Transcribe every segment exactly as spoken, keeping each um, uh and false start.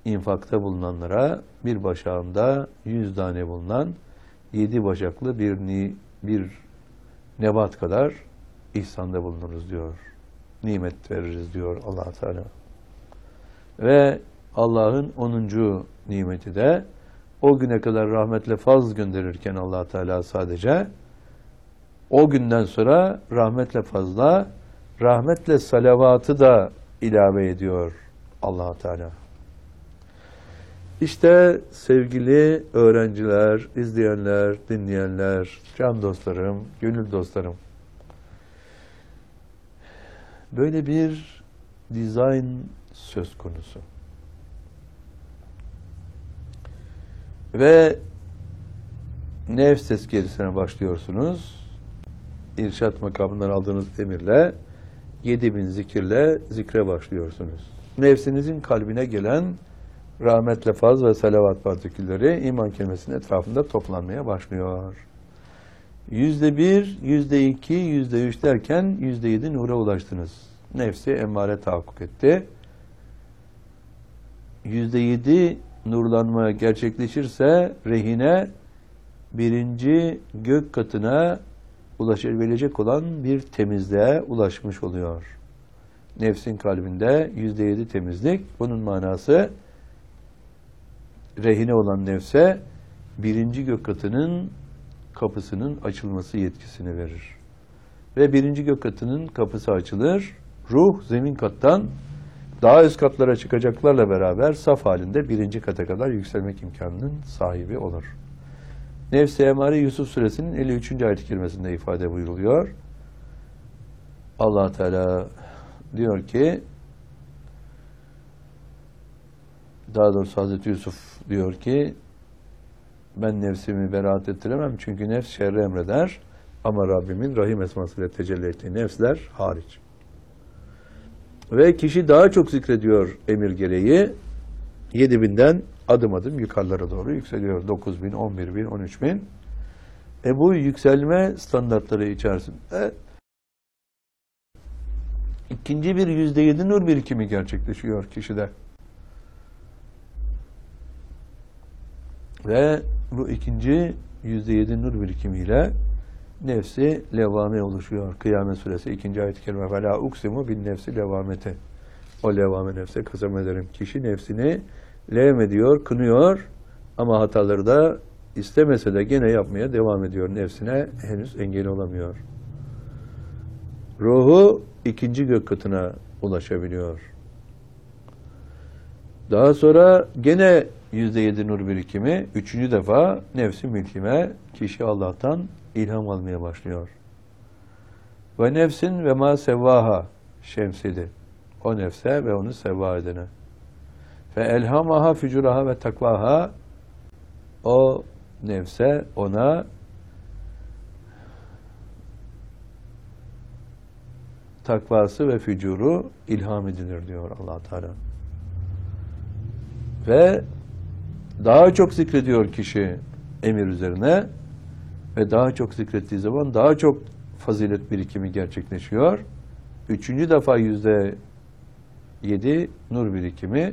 infakta bulunanlara bir başağında yüz tane bulunan yedi başaklı bir, ni, bir nebat kadar ihsanda bulunuruz diyor. Nimet veririz diyor Allah Teala. Ve Allah'ın onuncu nimeti de o güne kadar rahmetle fazl gönderirken Allah Teala sadece o günden sonra rahmetle fazla, rahmetle salavatı da ilave ediyor Allah Teala. İşte sevgili öğrenciler, izleyenler, dinleyenler, can dostlarım, gönül dostlarım. Böyle bir dizayn söz konusu. Ve nefs tezkeresine başlıyorsunuz. İrşad makamından aldığınız emirle yedi bin zikirle zikre başlıyorsunuz. Nefsinizin kalbine gelen rahmetle faz ve salavat partikülleri iman kelimesinin etrafında toplanmaya başlıyor. Yüzde bir, yüzde iki, yüzde üç derken yüzde yedi nura ulaştınız. Nefsi emmare tahakkuk etti. Yüzde yedi nurlanma gerçekleşirse rehine birinci gök katına ulaşabilecek olan bir temizliğe ulaşmış oluyor. Nefsin kalbinde yüzde yedi temizlik. Bunun manası rehine olan nefse birinci gök katının kapısının açılması yetkisini verir. Ve birinci gök katının kapısı açılır. Ruh zemin kattan daha üst katlara çıkacaklarla beraber saf halinde birinci kata kadar yükselmek imkanının sahibi olur. Nefs-i Emmare Yusuf Suresinin elli üçüncü ayet-i kerimesinde ifade buyuruluyor. Allah Teala diyor ki, daha doğrusu Hazreti Yusuf diyor ki, ben nefsimi beraat ettiremem çünkü nefs şerri emreder ama Rabbimin Rahim esmasıyla tecelli ettiği nefsler hariç. Ve kişi daha çok zikrediyor emir gereği, yedi binden adım adım yukarılara doğru yükseliyor. dokuz bin, on bir bin, on üç bin. E bu yükselme standartları içerisinde ikinci bir yüzde yedi nur birikimi gerçekleşiyor kişide. Ve bu ikinci yüzde yedi nur birikimiyle nefsi levvame oluşuyor. Kıyamet Suresi ikinci ayet-i kerime فَلَا اُقْسِمُ بِالنَّفْسِ levamete. O levvame nefse kasem ederim. Kişi nefsini levm ediyor, kınıyor ama hataları da istemese de gene yapmaya devam ediyor. Nefsine henüz engel olamıyor. Ruhu ikinci gök katına ulaşabiliyor. Daha sonra gene yüzde yedi nur birikimi, üçüncü defa nefsi mülkime, kişi Allah'tan ilham almaya başlıyor. Ve nefsin ve ma sevvaha şemsidi. O nefse ve onu sevva edene. Fe elhamaha fücuraha ve takvaha, o nefse ona takvası ve fücuru ilham edilir diyor Allah Teala. Ve daha çok zikrediyor kişi emir üzerine ve daha çok zikrettiği zaman daha çok fazilet birikimi gerçekleşiyor. Üçüncü defa yüzde yedi nur birikimi,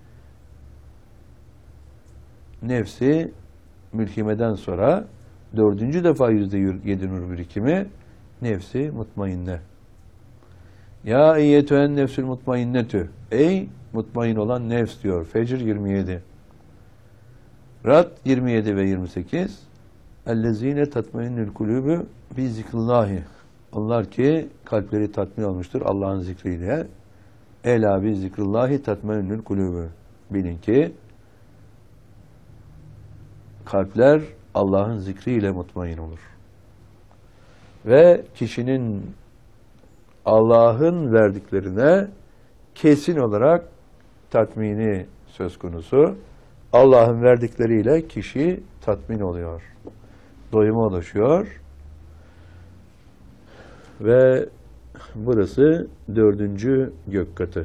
nefsi mülkimeden sonra dördüncü defa yüzde yedi nur birikimi, nefsi mutmainne. Ya eyyetühen nefsül mutmainnetü. Ey mutmain olan nefs diyor. Fecr yirmi yedi. Rad yirmi yedi ve yirmi sekiz. Ellezine tatmainnül kulübü bi zikrillahi. Onlar ki kalpleri tatmin olmuştur Allah'ın zikriyle. Ela bi zikrillahi tatmainnül kulübü. Bilin ki kalpler Allah'ın zikriyle mutmain olur. Ve kişinin Allah'ın verdiklerine kesin olarak tatmini söz konusu. Allah'ın verdikleriyle kişi tatmin oluyor. Doyuma ulaşıyor. Ve burası dördüncü gök katı.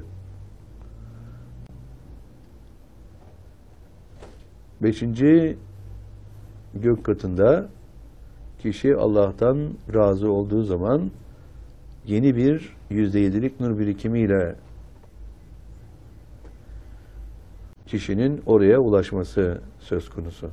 Beşinci gök katında kişi Allah'tan razı olduğu zaman yeni bir yüzde yedilik nur birikimiyle kişinin oraya ulaşması söz konusu.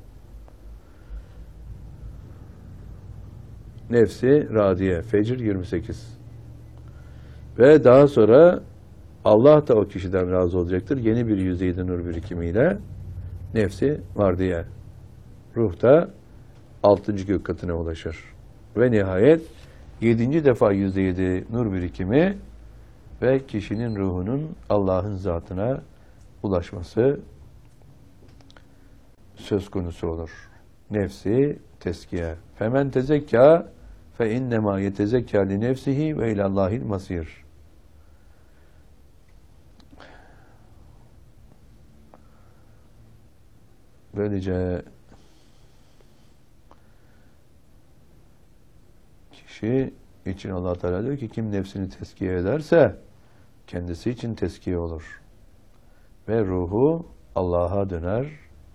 Nefsi radiye, Fecr yirmi sekiz. Ve daha sonra Allah da o kişiden razı olacaktır. Yeni bir yüzde yedi nur birikimiyle nefsi vardiye. Ruh da altıncı gök katına ulaşır. Ve nihayet yedinci defa yüzde yedi nur birikimi ve kişinin ruhunun Allah'ın zatına ulaşması söz konusu olur. Nefsi teskiye. Femen tezekka fe innema yetezekka li nefsihi ve ilallahil masir. Böylece kişi için Allah Teala diyor ki kim nefsini teskiye ederse kendisi için teskiye olur. Ve ruhu Allah'a döner,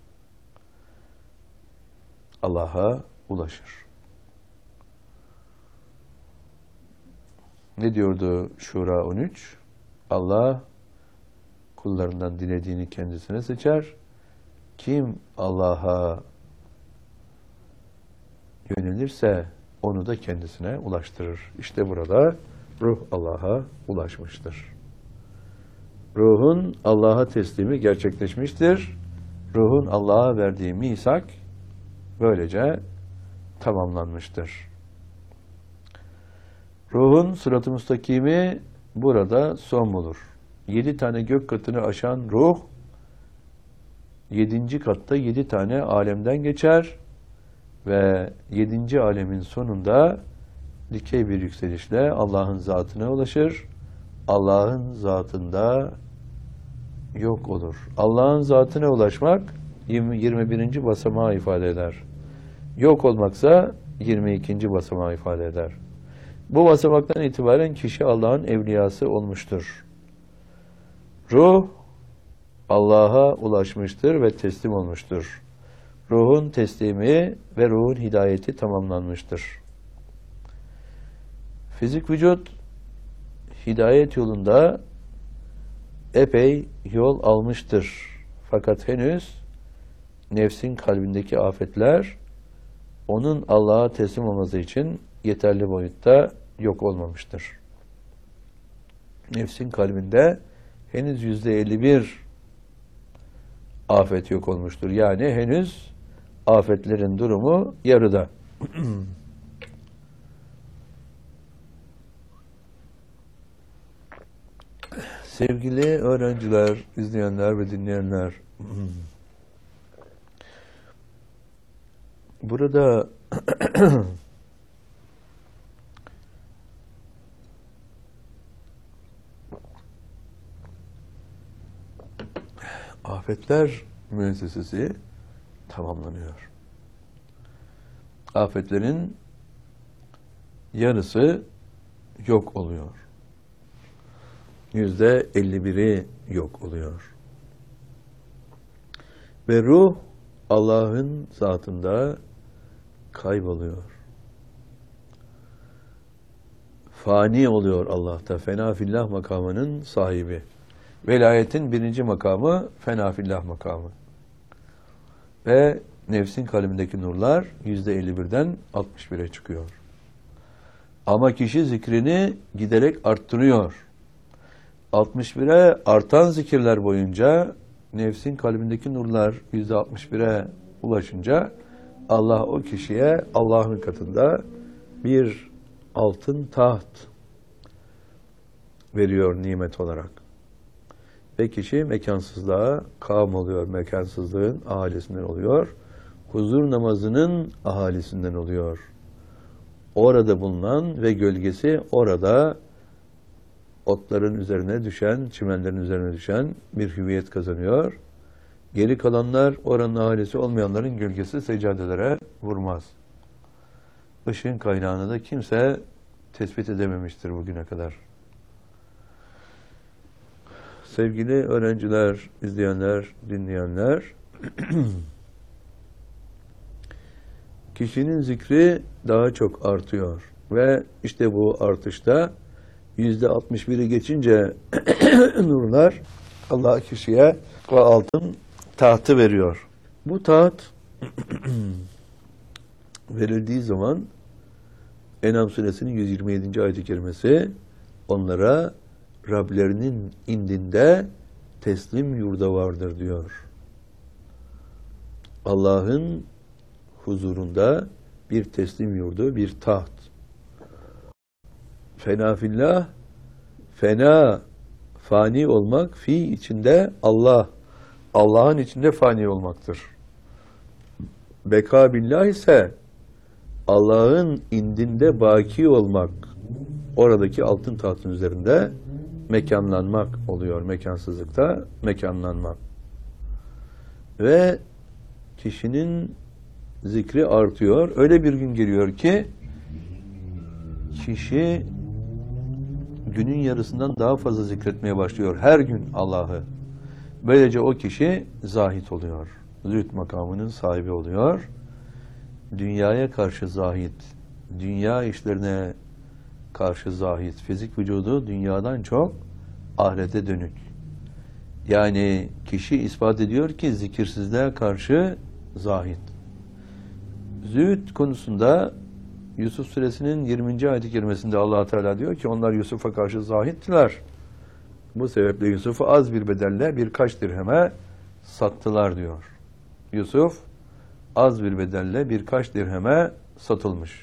Allah'a ulaşır. Ne diyordu Şura on üç? Allah kullarından dilediğini kendisine seçer. Kim Allah'a yönelirse onu da kendisine ulaştırır. İşte burada ruh Allah'a ulaşmıştır. Ruhun Allah'a teslimi gerçekleşmiştir. Ruhun Allah'a verdiği misak böylece tamamlanmıştır. Ruhun sırat-ı müstakimi burada son bulur. Yedi tane gök katını aşan ruh, yedinci katta yedi tane alemden geçer ve yedinci alemin sonunda dikey bir yükselişle Allah'ın zatına ulaşır. Allah'ın zatında yok olur. Allah'ın zatına ulaşmak yirmi birinci basamağı ifade eder. Yok olmaksa yirmi ikinci basamağı ifade eder. Bu basamaktan itibaren kişi Allah'ın evliyası olmuştur. Ruh Allah'a ulaşmıştır ve teslim olmuştur. Ruhun teslimi ve ruhun hidayeti tamamlanmıştır. Fizik vücut hidayet yolunda epey yol almıştır. Fakat henüz nefsin kalbindeki afetler onun Allah'a teslim olması için yeterli boyutta yok olmamıştır. Nefsin kalbinde henüz yüzde elli bir afet yok olmuştur. Yani henüz afetlerin durumu yarıda. Sevgili öğrenciler, izleyenler ve dinleyenler, burada afetler müessesesi tamamlanıyor. Afetlerin yarısı yok oluyor. Yüzde elli biri yok oluyor. Ve ruh Allah'ın zatında kayboluyor. Fani oluyor Allah'ta. Fena fillah makamının sahibi. Velayetin birinci makamı fena fillah makamı. Ve nefsin kalbindeki nurlar yüzde elli birden altmış bire çıkıyor. Ama kişi zikrini giderek arttırıyor. altmış bire artan zikirler boyunca nefsin kalbindeki nurlar yüzde altmış bire ulaşınca Allah o kişiye Allah'ın katında bir altın taht veriyor nimet olarak. Ve kişi mekansızlığa kavm oluyor. Mekansızlığın ahalisinden oluyor. Huzur namazının ahalisinden oluyor. Orada bulunan ve gölgesi orada otların üzerine düşen, çimenlerin üzerine düşen bir hüviyet kazanıyor. Geri kalanlar oranın ahalisi olmayanların gölgesi seccadelere vurmaz. Işığın kaynağını da kimse tespit edememiştir bugüne kadar. Sevgili öğrenciler, izleyenler, dinleyenler, kişinin zikri daha çok artıyor ve işte bu artışta yüzde altmış biri geçince nurlar Allah kişiye ve altın tahtı veriyor. Bu taht verildiği zaman En'am suresinin yüz yirmi yedinci ayet-i kerimesi onlara Rablerinin indinde teslim yurda vardır diyor. Allah'ın huzurunda bir teslim yurdu, bir taht. Fena fillah, fena, fani olmak, fi içinde Allah, Allah'ın içinde fani olmaktır. Beka billah ise Allah'ın indinde baki olmak, oradaki altın tahtın üzerinde mekanlanmak oluyor. Mekansızlıkta mekanlanmak. Ve kişinin zikri artıyor. Öyle bir gün geliyor ki kişi günün yarısından daha fazla zikretmeye başlıyor. Her gün Allah'ı. Böylece o kişi zahit oluyor. Zühd makamının sahibi oluyor. Dünyaya karşı zahit, dünya işlerine karşı zahit, fizik vücudu dünyadan çok ahirete dönük. Yani kişi ispat ediyor ki zikirsizliğe karşı zahit. Zühd konusunda Yusuf suresinin yirminci ayet-i kerimesinde Allah Teala diyor ki onlar Yusuf'a karşı zahittiler. Bu sebeple Yusuf'u az bir bedelle birkaç dirheme sattılar diyor. Yusuf az bir bedelle birkaç dirheme satılmış.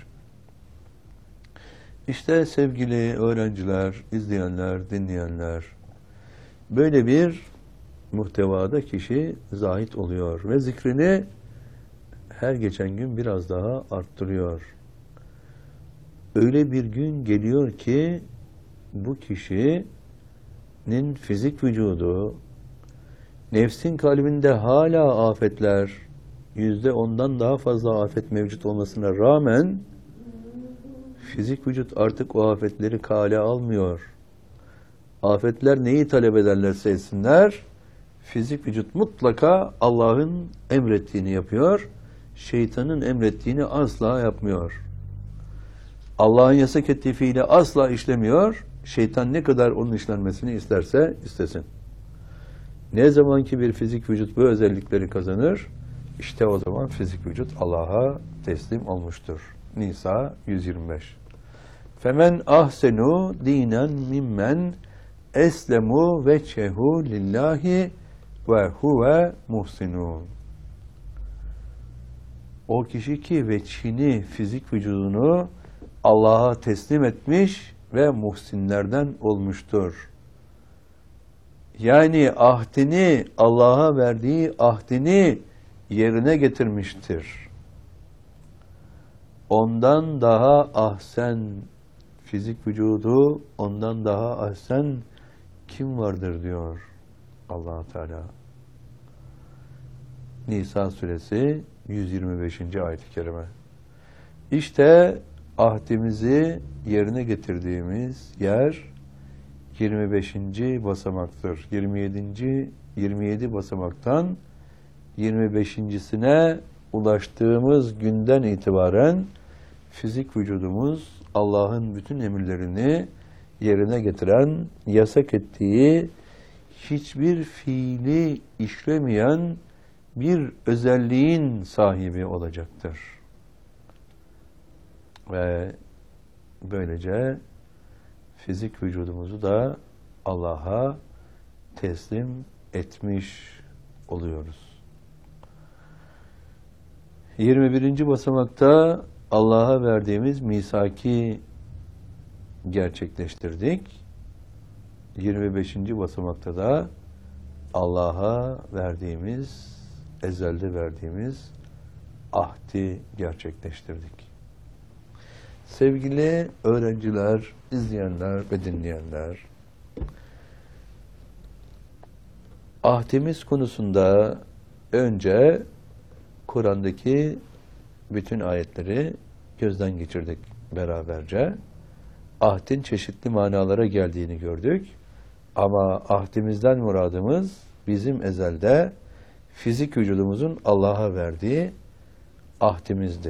İşte sevgili öğrenciler, izleyenler, dinleyenler, böyle bir muhtevada kişi zahit oluyor ve zikrini her geçen gün biraz daha arttırıyor. Öyle bir gün geliyor ki bu kişinin fizik vücudu, nefsin kalbinde hala afetler, yüzde ondan daha fazla afet mevcut olmasına rağmen fizik vücut artık o afetleri kale almıyor. Afetler neyi talep ederlerse etsinler, fizik vücut mutlaka Allah'ın emrettiğini yapıyor, şeytanın emrettiğini asla yapmıyor. Allah'ın yasak ettiği fiili asla işlemiyor, şeytan ne kadar onun işlenmesini isterse istesin. Ne zaman ki bir fizik vücut bu özellikleri kazanır, işte o zaman fizik vücut Allah'a teslim olmuştur. Nisa yüz yirmi beş. Femen ahsenu dinen mimmen eslemu veçehu lillahi ve huve muhsinun. O kişi ki veçhini, fizik vücudunu Allah'a teslim etmiş ve muhsinlerden olmuştur. Yani ahdini, Allah'a verdiği ahdini yerine getirmiştir. Ondan daha ahsen fizik vücudu, ondan daha ahsen kim vardır diyor Allah Teala. Nisa suresi yüz yirmi beşinci ayet-i kerime. İşte ahdimizi yerine getirdiğimiz yer yirmi beşinci basamaktır. yirmi yedinci yirmi yedi basamaktan yirmi beşincisine ulaştığımız günden itibaren fizik vücudumuz Allah'ın bütün emirlerini yerine getiren, yasak ettiği hiçbir fiili işlemeyen bir özelliğin sahibi olacaktır. Ve böylece fizik vücudumuzu da Allah'a teslim etmiş oluyoruz. yirmi birinci basamakta Allah'a verdiğimiz misaki gerçekleştirdik. yirmi beşinci basamakta da Allah'a verdiğimiz, ezelde verdiğimiz ahdi gerçekleştirdik. Sevgili öğrenciler, izleyenler ve dinleyenler, ahdimiz konusunda önce Kur'an'daki bütün ayetleri gözden geçirdik beraberce. Ahdin çeşitli manalara geldiğini gördük. Ama ahdimizden muradımız bizim ezelde fizik vücudumuzun Allah'a verdiği ahdimizdi.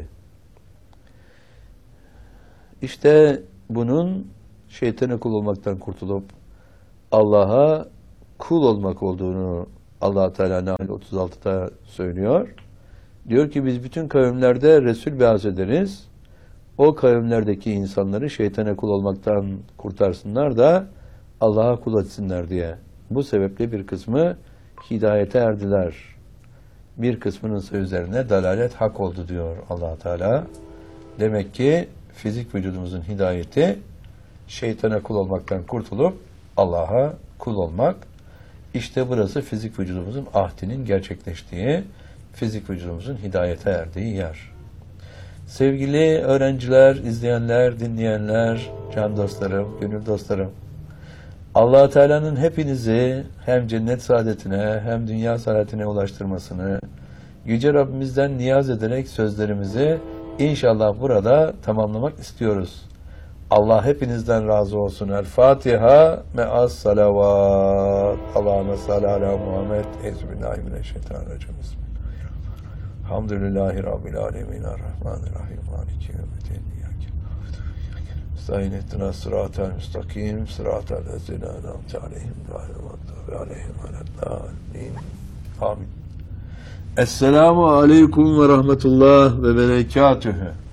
İşte bunun şeytana kul olmaktan kurtulup Allah'a kul olmak olduğunu Allah Teala Nahl otuz altıda söylüyor. Diyor ki biz bütün kavimlerde Resul beaz ederiz. O kavimlerdeki insanları şeytana kul olmaktan kurtarsınlar da Allah'a kul etsinler diye. Bu sebeple bir kısmı hidayete erdiler. Bir kısmının sözlerine dalalet hak oldu diyor Allah Teala. Demek ki fizik vücudumuzun hidayeti şeytana kul olmaktan kurtulup Allah'a kul olmak. İşte burası fizik vücudumuzun ahdinin gerçekleştiği, fizik vücudumuzun hidayete erdiği yer. Sevgili öğrenciler, izleyenler, dinleyenler, can dostlarım, gönül dostlarım, Allah Teala'nın hepinizi hem cennet saadetine hem dünya saadetine ulaştırmasını Yüce Rabbimizden niyaz ederek sözlerimizi inşallah burada tamamlamak istiyoruz. Allah hepinizden razı olsun. El Fatiha me'as salavat. Allahümme salli ala Muhammed. Euzubillahimineşşeytanirracim. Elhamdülillahi Rabbil alemin. Errahmanirrahim. Maliki yevmiddin. Estağin ettina sıratel müstakim. Sıratel lezine en'amte aleyhim. Gayril mağdubi aleyhim veleddâllin. Amin. Esselamu aleyküm ve rahmetullah ve berekatühü.